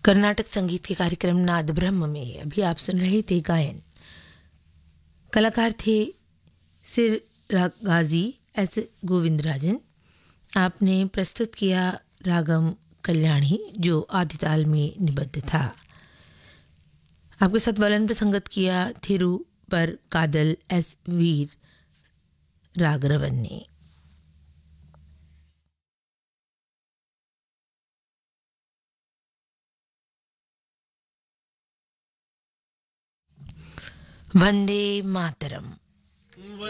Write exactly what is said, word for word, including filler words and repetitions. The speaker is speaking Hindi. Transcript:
कर्नाटक संगीत के कार्यक्रम नाद ब्रह्म में अभी आप सुन रहे थे गायन। कलाकार थे सिर गाजी एस गोविंदराजन। आपने प्रस्तुत किया रागम कल्याणी जो आदिताल में निबद्ध था। आपके साथ वलन पर संगत किया थिरु पर कादल एस वीर रागरवन ने। वंदे मातरम।